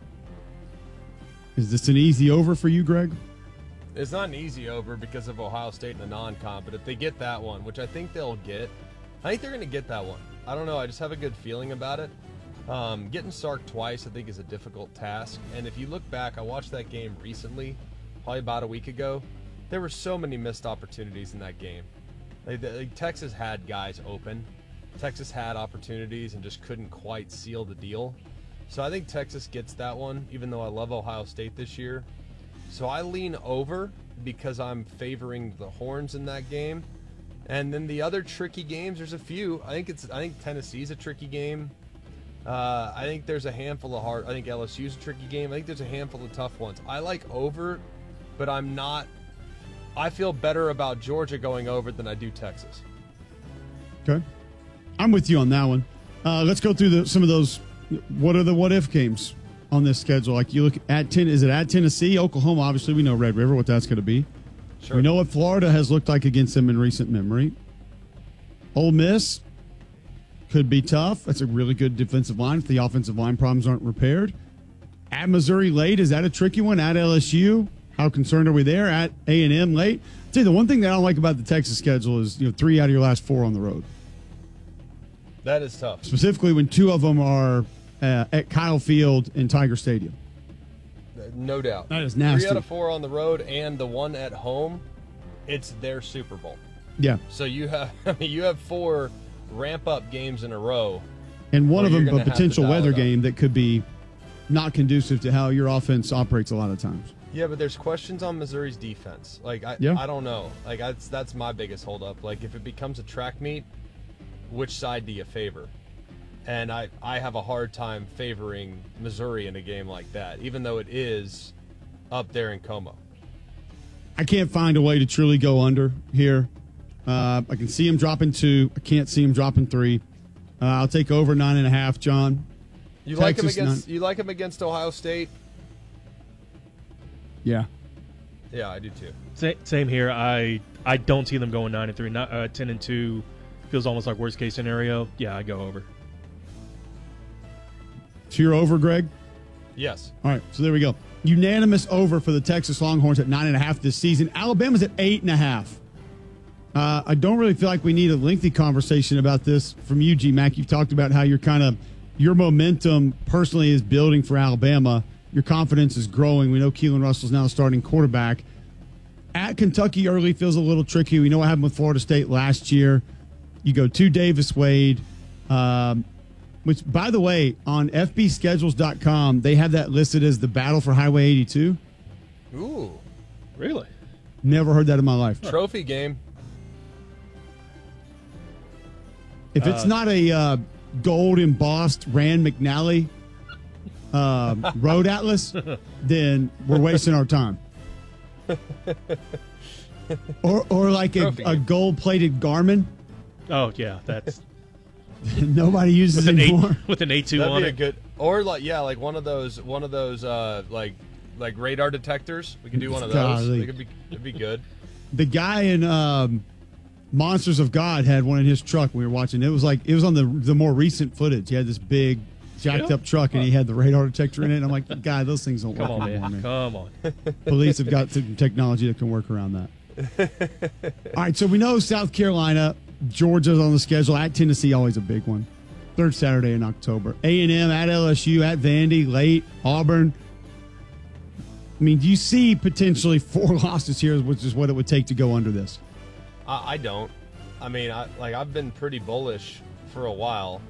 Is this an easy over for you, Greg? It's not an easy over because of Ohio State and the non-con, but if they get that one, which I think they'll get, I think they're going to get that one. I don't know. I just have a good feeling about it. Um, getting Sark twice, I think, is a difficult task. And if you look back, I watched that game recently, probably about a week ago. There were so many missed opportunities in that game. Like, like, Texas had guys open. Texas had opportunities and just couldn't quite seal the deal. So I think Texas gets that one, even though I love Ohio State this year. So I lean over because I'm favoring the Horns in that game. And then the other tricky games, there's a few. I think it's I think Tennessee's a tricky game. Uh, I think there's a handful of hard. I think L S U's a tricky game. I think there's a handful of tough ones. I like over, but I'm not. I feel better about Georgia going over than I do Texas. Okay. I'm with you on that one. Uh, let's go through the, some of those. What are the what-if games on this schedule? Like you look at ten, is it at Tennessee? Oklahoma, obviously, we know Red River, what that's going to be. Sure. We know what Florida has looked like against them in recent memory. Ole Miss could be tough. That's a really good defensive line if the offensive line problems aren't repaired. At Missouri late, is that a tricky one? At L S U? How concerned are we there? At A and M late? I'll tell you, the one thing that I don't like about the Texas schedule is, you know, three out of your last four on the road. That is tough. Specifically when two of them are uh, at Kyle Field and Tiger Stadium. No doubt. That is nasty. Three out of four on the road and the one at home, it's their Super Bowl. Yeah. So you have I mean, you have four ramp-up games in a row. And one of them a a potential weather game that could be not conducive to how your offense operates a lot of times. Yeah, but there's questions on Missouri's defense. Like, I, yeah. I don't know. Like, that's that's my biggest holdup. Like, if it becomes a track meet, which side do you favor? And I, I have a hard time favoring Missouri in a game like that, even though it is up there in Como. I can't find a way to truly go under here. Uh, I can see him dropping two. I can't see him dropping three. Uh, I'll take over nine and a half, John. You Texas, like him against nine. you like him against Ohio State? Yeah. Yeah, I do too. Sa- Same here. I I don't see them going nine and three. Not uh, ten and two. Feels almost like worst case scenario. Yeah, I go over. So you're over, Greg? Yes. All right. So there we go. Unanimous over for the Texas Longhorns at nine and a half this season. Alabama's at eight and a half. Uh, I don't really feel like we need a lengthy conversation about this from you, G Mac. You've talked about how you're kind of your momentum personally is building for Alabama. Your confidence is growing. We know Keelan Russell's now starting quarterback. At Kentucky early feels a little tricky. We know what happened with Florida State last year. You go to Davis Wade, um, which, by the way, on F B schedules dot com, they have that listed as the battle for Highway eighty-two. Ooh. Really? Never heard that in my life. Trophy game. If it's Uh, not a uh, gold embossed Rand McNally uh, road atlas, then we're wasting our time. Or, or like a, a gold plated Garmin. Oh yeah, that's nobody uses with it an anymore. eight, with an A two That'd on be a it. good, or like yeah, like one of those, one of those, uh, like like radar detectors. We could do one of those. Golly. It could be, it'd be good. The guy in um, Monsters of God had one in his truck we were watching. It was like it was on the the more recent footage. He had this big jacked Yeah. up truck and he had the radar detector in it. And I'm like, God, those things don't Come work on, anymore, man. man. Come on. Police have got some technology that can work around that. All right, so we know South Carolina, Georgia's on the schedule. At Tennessee, always a big one. Third Saturday in October. A and M at L S U, at Vandy, late. Auburn. I mean, do you see potentially four losses here, which is what it would take to go under this? I, I don't. I mean, I like I've been pretty bullish for a while.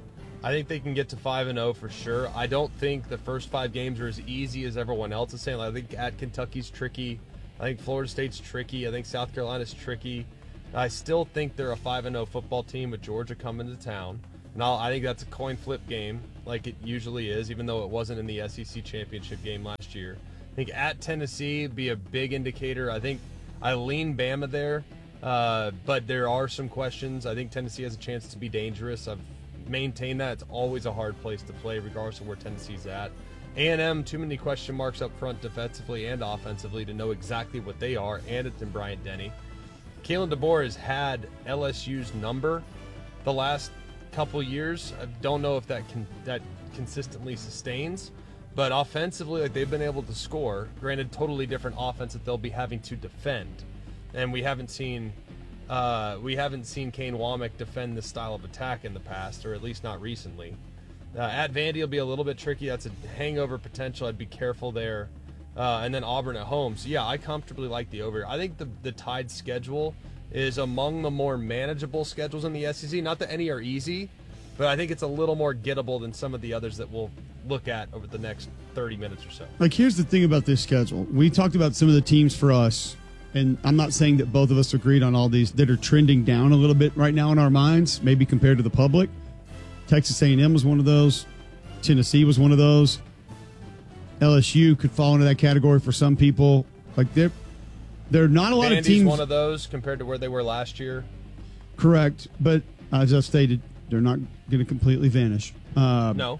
I think they can get to five and oh for sure. I don't think the first five games are as easy as everyone else is saying. I think at Kentucky's tricky. I think Florida State's tricky. I think South Carolina's tricky. I still think they're a five and oh football team with Georgia coming to town. And I'll, I think that's a coin flip game like it usually is, even though it wasn't in the S E C championship game last year. I think at Tennessee would be a big indicator. I think I lean Bama there, uh, but there are some questions. I think Tennessee has a chance to be dangerous. I've maintained that. It's always a hard place to play, regardless of where Tennessee's at. A and M, too many question marks up front defensively and offensively to know exactly what they are, and it's in Bryant-Denny. Kalen DeBoer has had L S U's number the last couple years. I don't know if that can that consistently sustains, but offensively, like, they've been able to score. Granted, totally different offense that they'll be having to defend, and we haven't seen uh, we haven't seen Kane Womack defend this style of attack in the past, or at least not recently. Uh, at Vandy will be a little bit tricky. That's a hangover potential. I'd be careful there. Uh, and then Auburn at home. So, yeah, I comfortably like the over. I think the, the Tide schedule is among the more manageable schedules in the S E C. Not that any are easy, but I think it's a little more gettable than some of the others that we'll look at over the next thirty minutes or so. Like, here's the thing about this schedule. We talked about some of the teams for us, and I'm not saying that both of us agreed on all these, that are trending down a little bit right now in our minds, maybe compared to the public. Texas A and M was one of those. Tennessee was one of those. L S U could fall into that category for some people. Like, there, there are not a lot Vandy's of teams. one of those compared to where they were last year. Correct, but as I've stated, they're not going to completely vanish. Uh, no.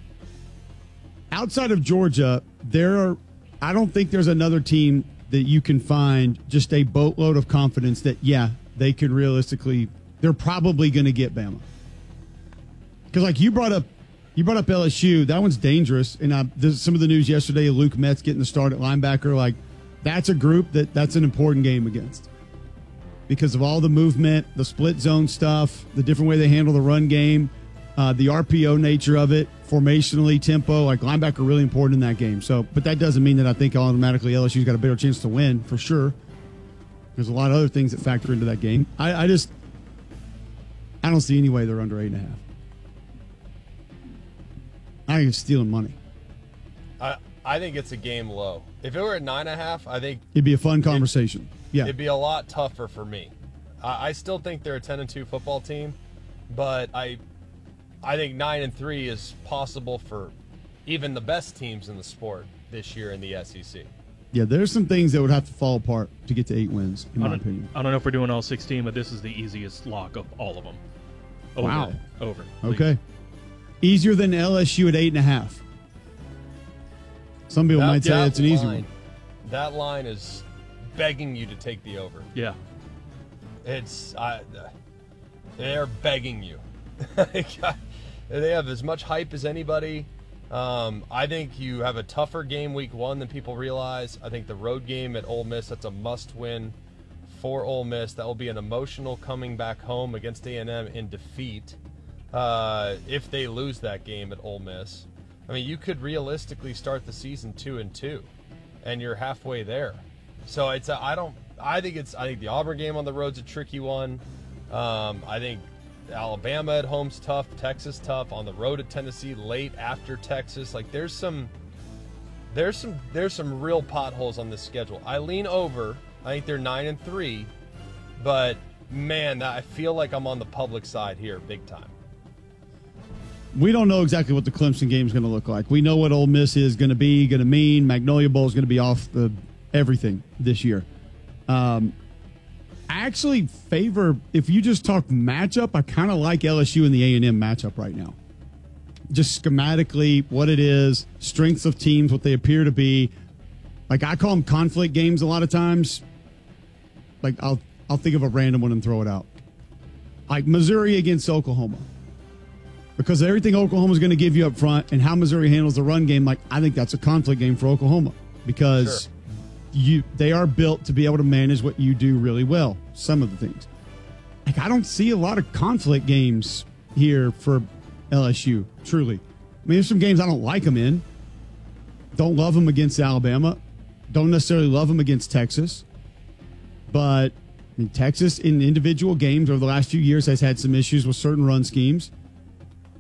Outside of Georgia, there are. I don't think there's another team that you can find just a boatload of confidence that, yeah, they could realistically. They're probably going to get Bama. Because, like, you brought up. You brought up L S U. That one's dangerous. And uh, there's some of the news yesterday, Luke Metz getting the start at linebacker. Like, that's a group that that's an important game against because of all the movement, the split zone stuff, the different way they handle the run game, uh, the R P O nature of it, formationally, tempo. Like, linebacker really important in that game. So, but that doesn't mean that I think automatically L S U's got a better chance to win, for sure. There's a lot of other things that factor into that game. I, I just, I don't see any way they're under eight and a half. I think it's stealing money. I I think it's a game low. If it were at nine and a half, I think it'd be a fun conversation. It, yeah, it'd be a lot tougher for me. I, I still think they're a ten and two football team, but I I think nine and three is possible for even the best teams in the sport this year in the S E C. Yeah, there's some things that would have to fall apart to get to eight wins, in I my don't, opinion. I don't know if we're doing all sixteen, but this is the easiest lock of all of them. Over, Wow. Over. Please. Okay. Easier than L S U at eight and a half. Some people That- might say that that's an easy line- one. That line is begging you to take the over. Yeah. It's I, they're begging you. They have as much hype as anybody. Um, I think you have a tougher game week one than people realize. I think the road game at Ole Miss, that's a must-win for Ole Miss. That will be an emotional coming back home against A and M in defeat. Uh, if they lose that game at Ole Miss, I mean, you could realistically start the season two and two, and you're halfway there. So it's a, I don't I think it's I think the Auburn game on the road's a tricky one. Um, I think Alabama at home's tough, Texas tough, on the road at Tennessee late after Texas. Like there's some there's some there's some real potholes on this schedule. I lean over. I think they're nine and three, but man, I feel like I'm on the public side here, big time. We don't know exactly what the Clemson game is going to look like. We know what Ole Miss is going to be, going to mean. Magnolia Bowl is going to be off the everything this year. Um, I actually favor, if you just talk matchup, I kind of like L S U and the A and M matchup right now. Just schematically, what it is, strengths of teams, what they appear to be. Like I call them conflict games a lot of times. Like I'll I'll think of a random one and throw it out. Like Missouri against Oklahoma. Because everything Oklahoma's going to give you up front and how Missouri handles the run game, like I think that's a conflict game for Oklahoma because Sure. you they are built to be able to manage what you do really well. Some of the things. Like I don't see a lot of conflict games here for L S U, truly. I mean, there's some games I don't like them in. Don't love them against Alabama. Don't necessarily love them against Texas. But I mean, Texas in individual games over the last few years has had some issues with certain run schemes.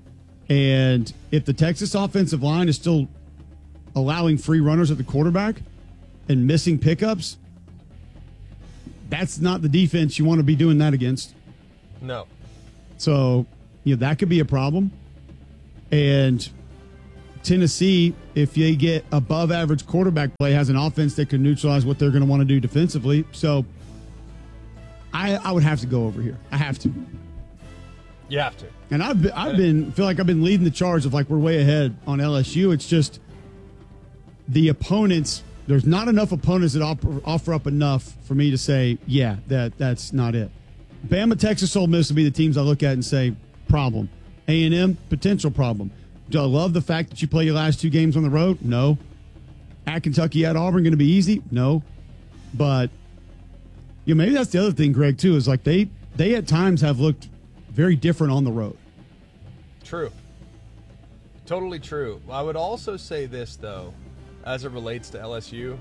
And if the Texas offensive line is still allowing free runners at the quarterback and missing pickups, that's not the defense you want to be doing that against. No. So, you know, that could be a problem. And Tennessee, if they get above average quarterback play, has an offense that can neutralize what they're going to want to do defensively. So I, I would have to go over here. I have to. You have to. And I've been, I've been feel like I've been leading the charge of like we're way ahead on L S U. It's just the opponents. There's not enough opponents that offer, offer up enough for me to say, yeah, that that's not it. Bama, Texas, Ole Miss would be the teams I look at and say problem. A and M, potential problem. Do I love the fact that you play your last two games on the road? No. At Kentucky, at Auburn, going to be easy? No. But you know, maybe that's the other thing, Greg, too, is like they they at times have looked very different on the road. True. Totally true. I would also say this, though, as it relates to L S U.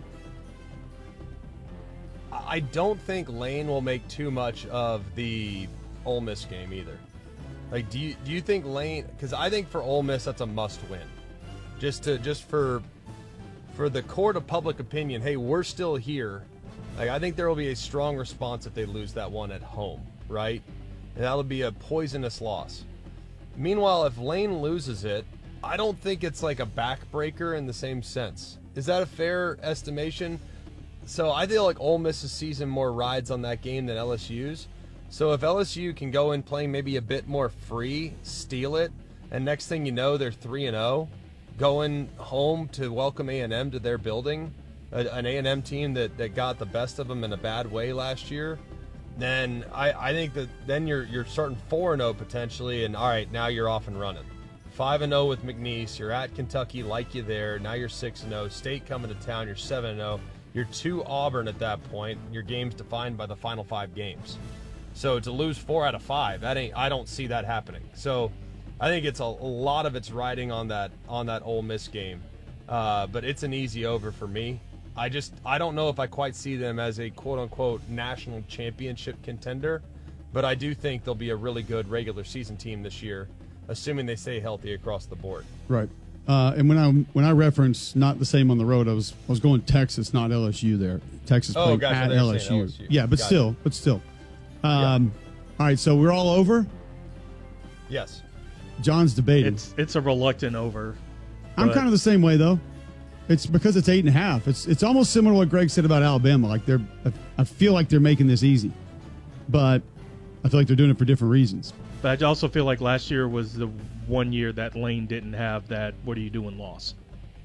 I don't think Lane will make too much of the Ole Miss game either. Like, do you do you think Lane? Because I think for Ole Miss that's a must-win, just to just for for the court of public opinion. Hey, we're still here. Like, I think there will be a strong response if they lose that one at home, right? And that would be a poisonous loss. Meanwhile, if Lane loses it, I don't think it's like a backbreaker in the same sense. Is that a fair estimation? So I feel like Ole Miss's season more rides on that game than L S U's. So if L S U can go in playing maybe a bit more free, steal it, and next thing you know, they're three and oh, going home to welcome A and M to their building, a, an A and M team that, that got the best of them in a bad way last year, then I, I think that then you're you're starting four and oh potentially, and all right, now you're off and running. five and oh with McNeese, you're at Kentucky, like you there, now you're six and oh, State coming to town, you're seven and oh, you're to Auburn at that point, your game's defined by the final five games. So to lose four out of five, that ain't. I don't see that happening. So I think it's a, a lot of it's riding on that on that Ole Miss game, uh, but it's an easy over for me. I just I don't know if I quite see them as a quote unquote national championship contender, but I do think they'll be a really good regular season team this year, assuming they stay healthy across the board. Right. Uh, and when I when I reference not the same on the road, I was I was going Texas, not L S U. There, Texas oh, played gotcha, at L S U. L S U. Yeah, but Got still, it. but still. Um, yeah. All right, so we're all over. Yes. John's debating. It's it's a reluctant over. I'm kind of the same way though. It's because it's eight and a half. It's it's almost similar to what Greg said about Alabama. Like they're, I feel like they're making this easy, but I feel like they're doing it for different reasons. But I also feel like last year was the one year that Lane didn't have that what are you doing loss.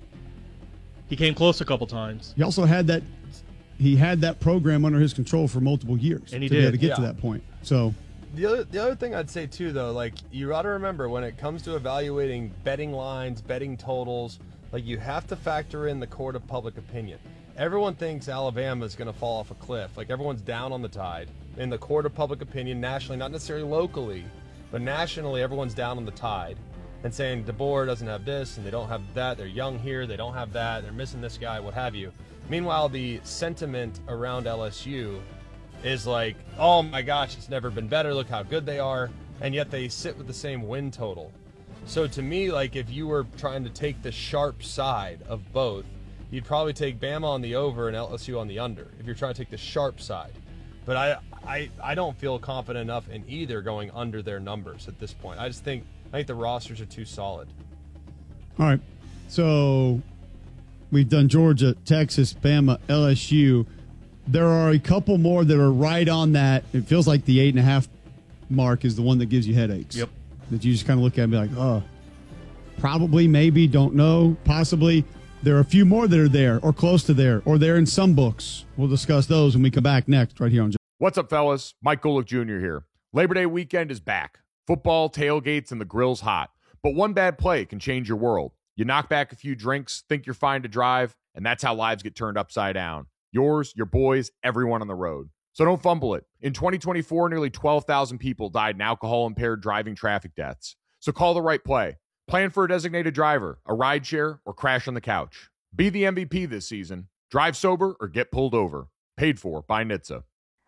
He came close a couple times. He also had that. He had that program under his control for multiple years, and he to did be able to get yeah. to that point. So the other the other thing I'd say too, though, like you got to remember when it comes to evaluating betting lines, betting totals, like you have to factor in the court of public opinion. Everyone thinks Alabama is going to fall off a cliff. Like everyone's down on the Tide in the court of public opinion nationally, not necessarily locally, but nationally, everyone's down on the Tide and saying DeBoer doesn't have this and they don't have that. They're young here, they don't have that. They're missing this guy, what have you. Meanwhile, the sentiment around L S U is like, oh my gosh, it's never been better. Look how good they are. And yet they sit with the same win total. So to me, like if you were trying to take the sharp side of both, you'd probably take Bama on the over and L S U on the under if you're trying to take the sharp side. But I, I, I don't feel confident enough in either going under their numbers at this point. I just think I think the rosters are too solid. All right. So we've done Georgia, Texas, Bama, L S U. There are a couple more that are right on that. It feels like the eight and a half mark is the one that gives you headaches. Yep. That you just kind of look at and be like, oh, probably, maybe, don't know, possibly. There are a few more that are there or close to there or they're in some books. We'll discuss those when we come back next right here on. What's up, fellas? Mike Golick Junior here. Labor Day weekend is back. Football, tailgates, and the grill's hot. But one bad play can change your world. You knock back a few drinks, think you're fine to drive, and that's how lives get turned upside down. Yours, your boys, everyone on the road. So don't fumble it. In twenty twenty-four, nearly twelve thousand people died in alcohol-impaired driving traffic deaths. So call the right play. Plan for a designated driver, a rideshare, or crash on the couch. Be the M V P this season. Drive sober or get pulled over. Paid for by N H T S A.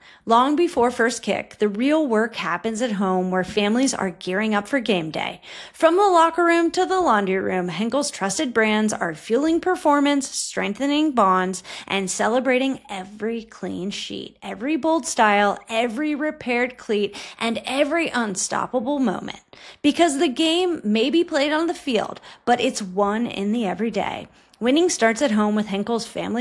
Long before first kick, the real work happens at home where families are gearing up for game day. From the locker room to the laundry room, Henkel's trusted brands are fueling performance, strengthening bonds, and celebrating every clean sheet, every bold style, every repaired cleat, and every unstoppable moment. Because the game may be played on the field, but it's won in the everyday. Winning starts at home with Henkel's family